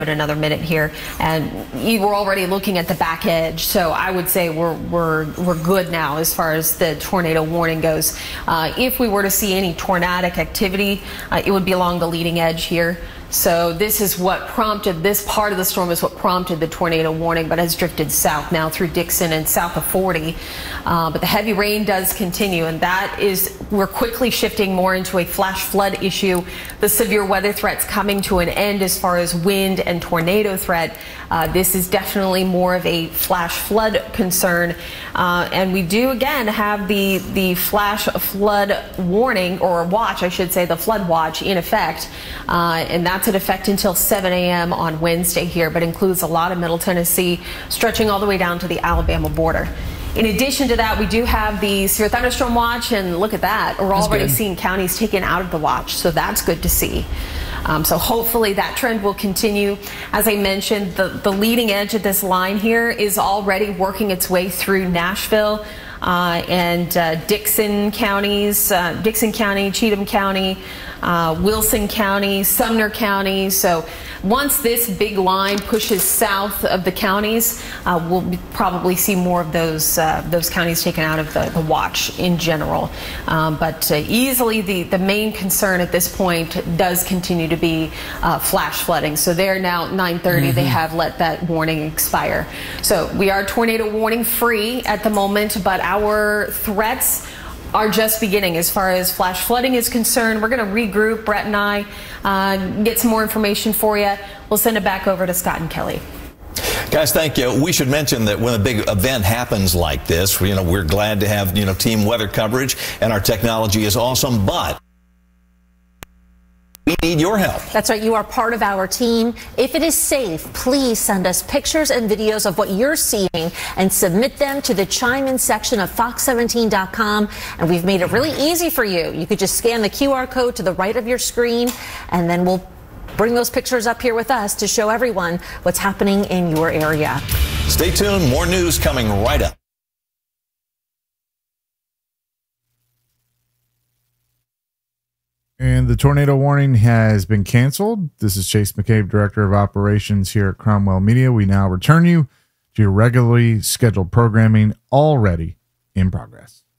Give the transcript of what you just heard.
another minute here, and we're already looking at the back edge, so I would say we're good now as far as the tornado warning goes. If we were to see any tornadic activity, it would be along the leading edge here. So this is what prompted, this part of the storm is what prompted the tornado warning, but has drifted south now through Dixon and south of 40. But the heavy rain does continue, and that is, we're quickly shifting more into a flash flood issue. The severe weather threat's coming to an end as far as wind and tornado threat. This is definitely more of a flash flood concern. And we do again have the flash flood warning, or watch, I should say, the flood watch in effect. And that's in effect until 7 a.m. on Wednesday here, but includes a lot of Middle Tennessee, stretching all the way down to the Alabama border. In addition to that, we do have the severe thunderstorm watch, and look at that. We're already seeing counties taken out of the watch, so that's good to see. So hopefully that trend will continue. As I mentioned, the leading edge of this line here is already working its way through Nashville and Dixon counties, Dixon County, Cheatham County, Wilson County, Sumner County. So once this big line pushes south of the counties, we'll probably see more of those counties taken out of the watch in general. But easily the main concern at this point does continue to be flash flooding. So they're now at 9:30. They have let that warning expire. So we are tornado warning free at the moment, but our threats are just beginning as far as flash flooding is concerned. We're going to regroup, Brett and I, get some more information for you. We'll send it back over to Scott and Kelly. Guys, thank you. We should mention that when a big event happens like this, we're glad to have, team weather coverage, and our technology is awesome, but we need your help. That's right. You are part of our team. If it is safe, please send us pictures and videos of what you're seeing and submit them to the Chime In section of Fox17.com. And we've made it really easy for you. You could just scan the QR code to the right of your screen, and then we'll bring those pictures up here with us to show everyone what's happening in your area. Stay tuned. More news coming right up. And the tornado warning has been canceled. This is Chase McCabe, Director of Operations here at Cromwell Media. We now return you to your regularly scheduled programming, already in progress.